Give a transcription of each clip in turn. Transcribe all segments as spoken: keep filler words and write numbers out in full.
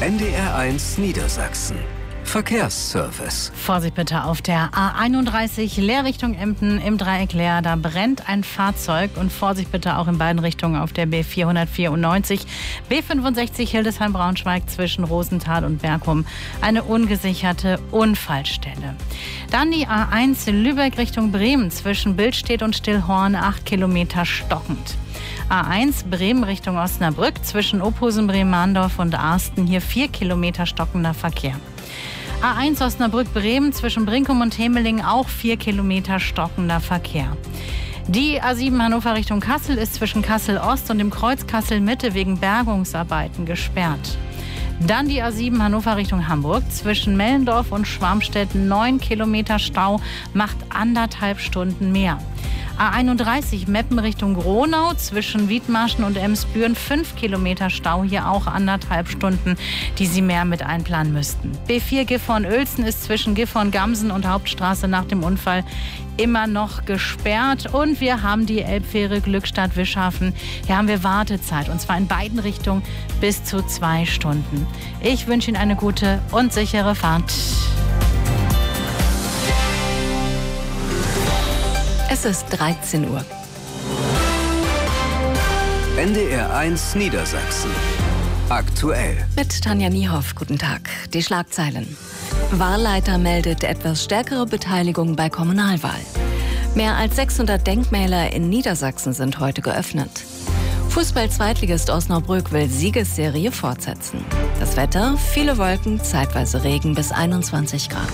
N D R eins Niedersachsen. Verkehrsservice. Vorsicht bitte auf der A einunddreißig Leer Richtung Emden im Dreieck Leer. Da brennt ein Fahrzeug und Vorsicht bitte auch in beiden Richtungen auf der B vierhundertvierundneunzig, B fünfundsechzig Hildesheim-Braunschweig zwischen Rosenthal und Bergum. Eine ungesicherte Unfallstelle. Dann die A eins Lübeck Richtung Bremen zwischen Billstedt und Stillhorn, acht Kilometer stockend. A eins Bremen Richtung Osnabrück zwischen Ophusen, Bremen-Mahndorf und Arsten. Hier vier Kilometer stockender Verkehr. A eins Osnabrück-Bremen zwischen Brinkum und Hemeling auch vier Kilometer stockender Verkehr. Die A sieben Hannover Richtung Kassel ist zwischen Kassel-Ost und dem Kreuz Kassel-Mitte wegen Bergungsarbeiten gesperrt. Dann die A sieben Hannover Richtung Hamburg zwischen Mellendorf und Schwarmstedt neun Kilometer Stau, macht anderthalb Stunden mehr. A einunddreißig Meppen Richtung Gronau zwischen Wiedmarschen und Emsbüren fünf Kilometer Stau, hier auch anderthalb Stunden, die Sie mehr mit einplanen müssten. B vier Gifhorn-Uelzen ist zwischen Gifhorn-Gamsen und Hauptstraße nach dem Unfall immer noch gesperrt. Und wir haben die Elbfähre Glückstadt-Wischhafen. Hier haben wir Wartezeit und zwar in beiden Richtungen bis zu zwei Stunden. Ich wünsche Ihnen eine gute und sichere Fahrt. Es ist dreizehn Uhr. N D R eins Niedersachsen. Aktuell. Mit Tanja Niehoff, guten Tag. Die Schlagzeilen. Wahlleiter meldet etwas stärkere Beteiligung bei Kommunalwahl. Mehr als sechshundert Denkmäler in Niedersachsen sind heute geöffnet. Fußball-Zweitligist Osnabrück will Siegesserie fortsetzen. Das Wetter, viele Wolken, zeitweise Regen bis einundzwanzig Grad.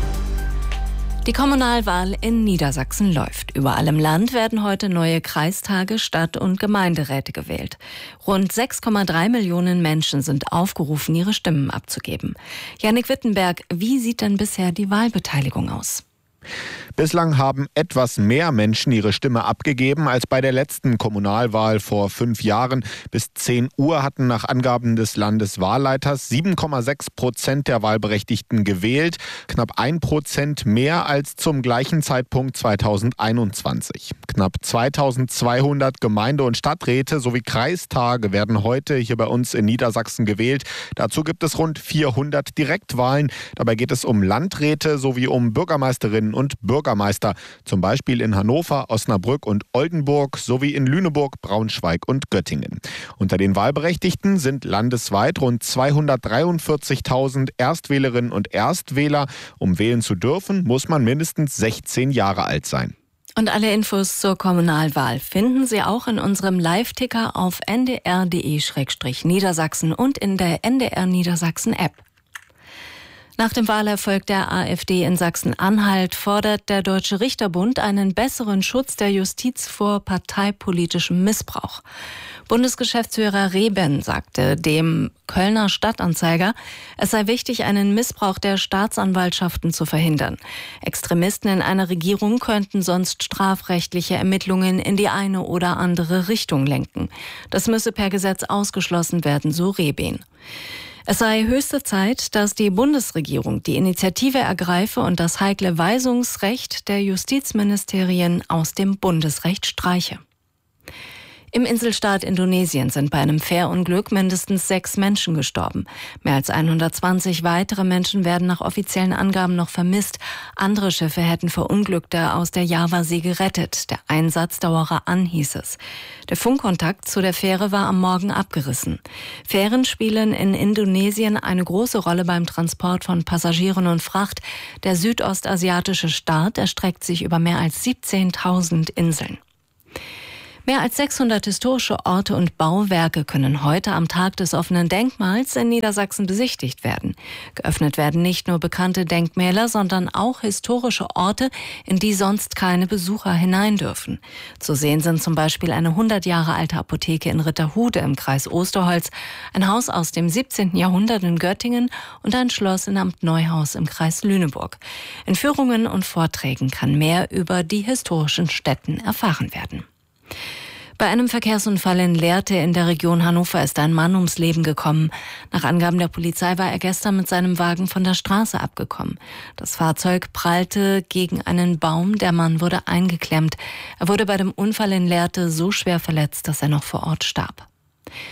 Die Kommunalwahl in Niedersachsen läuft. Überall im Land werden heute neue Kreistage, Stadt- und Gemeinderäte gewählt. Rund sechs Komma drei Millionen Menschen sind aufgerufen, ihre Stimmen abzugeben. Jannik Wittenberg, wie sieht denn bisher die Wahlbeteiligung aus? Bislang haben etwas mehr Menschen ihre Stimme abgegeben als bei der letzten Kommunalwahl vor fünf Jahren. Bis zehn Uhr hatten nach Angaben des Landeswahlleiters sieben Komma sechs Prozent der Wahlberechtigten gewählt. Knapp ein Prozent mehr als zum gleichen Zeitpunkt zweitausendeinundzwanzig. Knapp zweitausendzweihundert Gemeinde- und Stadträte sowie Kreistage werden heute hier bei uns in Niedersachsen gewählt. Dazu gibt es rund vierhundert Direktwahlen. Dabei geht es um Landräte sowie um Bürgermeisterinnen und Bürgermeister, zum Beispiel in Hannover, Osnabrück und Oldenburg sowie in Lüneburg, Braunschweig und Göttingen. Unter den Wahlberechtigten sind landesweit rund zweihundertdreiundvierzigtausend Erstwählerinnen und Erstwähler. Um wählen zu dürfen, muss man mindestens sechzehn Jahre alt sein. Und alle Infos zur Kommunalwahl finden Sie auch in unserem Live-Ticker auf n d r punkt d e slash Niedersachsen und in der N D R Niedersachsen App. Nach dem Wahlerfolg der AfD in Sachsen-Anhalt fordert der Deutsche Richterbund einen besseren Schutz der Justiz vor parteipolitischem Missbrauch. Bundesgeschäftsführer Reben sagte dem Kölner Stadtanzeiger, es sei wichtig, einen Missbrauch der Staatsanwaltschaften zu verhindern. Extremisten in einer Regierung könnten sonst strafrechtliche Ermittlungen in die eine oder andere Richtung lenken. Das müsse per Gesetz ausgeschlossen werden, so Reben. Es sei höchste Zeit, dass die Bundesregierung die Initiative ergreife und das heikle Weisungsrecht der Justizministerien aus dem Bundesrecht streiche. Im Inselstaat Indonesien sind bei einem Fährunglück mindestens sechs Menschen gestorben. Mehr als hundertzwanzig weitere Menschen werden nach offiziellen Angaben noch vermisst. Andere Schiffe hätten Verunglückte aus der Javasee gerettet. Der Einsatz dauere an, hieß es. Der Funkkontakt zu der Fähre war am Morgen abgerissen. Fähren spielen in Indonesien eine große Rolle beim Transport von Passagieren und Fracht. Der südostasiatische Staat erstreckt sich über mehr als siebzehntausend Inseln. Mehr als sechshundert historische Orte und Bauwerke können heute am Tag des offenen Denkmals in Niedersachsen besichtigt werden. Geöffnet werden nicht nur bekannte Denkmäler, sondern auch historische Orte, in die sonst keine Besucher hinein dürfen. Zu sehen sind zum Beispiel eine hundert Jahre alte Apotheke in Ritterhude im Kreis Osterholz, ein Haus aus dem siebzehnten Jahrhundert in Göttingen und ein Schloss in Amt Neuhaus im Kreis Lüneburg. In Führungen und Vorträgen kann mehr über die historischen Stätten erfahren werden. Bei einem Verkehrsunfall in Lehrte in der Region Hannover ist ein Mann ums Leben gekommen. Nach Angaben der Polizei war er gestern mit seinem Wagen von der Straße abgekommen. Das Fahrzeug prallte gegen einen Baum, der Mann wurde eingeklemmt. Er wurde bei dem Unfall in Lehrte so schwer verletzt, dass er noch vor Ort starb.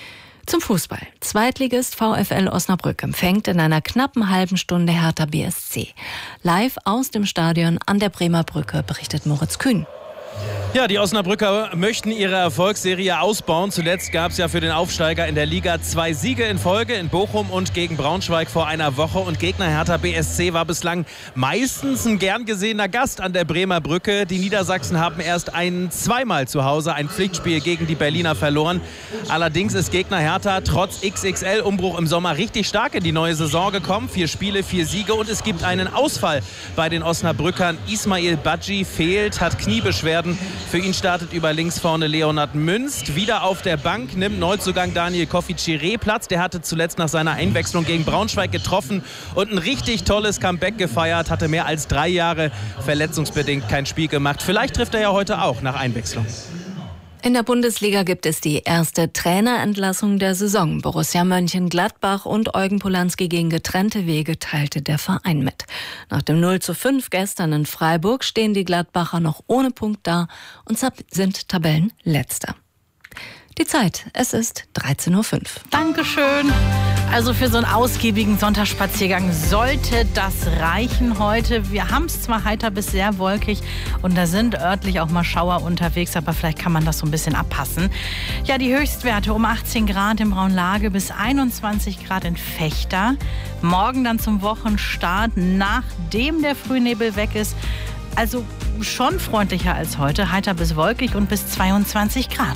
Zum Fußball. Zweitligist VfL Osnabrück empfängt in einer knappen halben Stunde Hertha B S C. Live aus dem Stadion an der Bremer Brücke berichtet Moritz Kühn. Ja, die Osnabrücker möchten ihre Erfolgsserie ausbauen. Zuletzt gab es ja für den Aufsteiger in der Liga zwei Siege in Folge in Bochum und gegen Braunschweig vor einer Woche. Und Gegner Hertha B S C war bislang meistens ein gern gesehener Gast an der Bremer Brücke. Die Niedersachsen haben erst ein zweimal zu Hause ein Pflichtspiel gegen die Berliner verloren. Allerdings ist Gegner Hertha trotz X X L-Umbruch im Sommer richtig stark in die neue Saison gekommen. Vier Spiele, vier Siege und es gibt einen Ausfall bei den Osnabrückern. Ismail Badji fehlt, hat Kniebeschwerden. Für ihn startet über links vorne Leonhard Münst. Wieder auf der Bank nimmt Neuzugang Daniel Kofi-Chiré Platz. Der hatte zuletzt nach seiner Einwechslung gegen Braunschweig getroffen und ein richtig tolles Comeback gefeiert. Hatte mehr als drei Jahre verletzungsbedingt kein Spiel gemacht. Vielleicht trifft er ja heute auch nach Einwechslung. In der Bundesliga gibt es die erste Trainerentlassung der Saison. Borussia Mönchengladbach und Eugen Polanski gegen getrennte Wege teilte der Verein mit. Nach dem null zu fünf gestern in Freiburg stehen die Gladbacher noch ohne Punkt da und sind Tabellenletzter. Die Zeit, es ist dreizehn Uhr fünf. Dankeschön. Also für so einen ausgiebigen Sonntagsspaziergang sollte das reichen heute. Wir haben es zwar heiter bis sehr wolkig und da sind örtlich auch mal Schauer unterwegs, aber vielleicht kann man das so ein bisschen abpassen. Ja, die Höchstwerte um achtzehn Grad in Braunlage bis einundzwanzig Grad in Vechta. Morgen dann zum Wochenstart, nachdem der Frühnebel weg ist. Also schon freundlicher als heute, heiter bis wolkig und bis zweiundzwanzig Grad.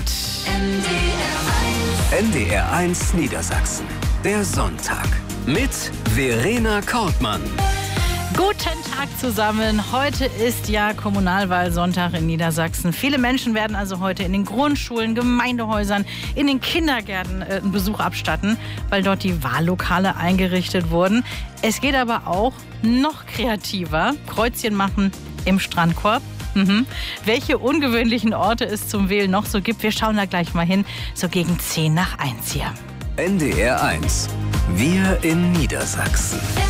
N D R eins Niedersachsen. Der Sonntag mit Verena Kortmann. Guten Tag zusammen. Heute ist ja Kommunalwahlsonntag in Niedersachsen. Viele Menschen werden also heute in den Grundschulen, Gemeindehäusern, in den Kindergärten äh, einen Besuch abstatten, weil dort die Wahllokale eingerichtet wurden. Es geht aber auch noch kreativer. Kreuzchen machen im Strandkorb. Mhm. Welche ungewöhnlichen Orte es zum Wählen noch so gibt, wir schauen da gleich mal hin. So gegen zehn nach eins hier. N D R eins. Wir in Niedersachsen.